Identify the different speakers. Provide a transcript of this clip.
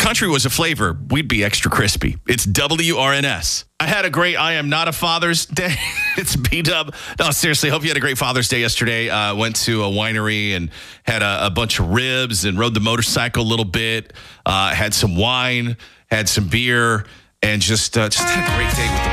Speaker 1: country was a flavor, we'd be extra crispy. It's WRNS. I had a great I am not a Father's Day. It's B-Dub. No, seriously, hope you had a great Father's Day yesterday. Went to a winery and had a bunch of ribs and rode the motorcycle a little bit. Had some wine, had some beer, and just had a great day with the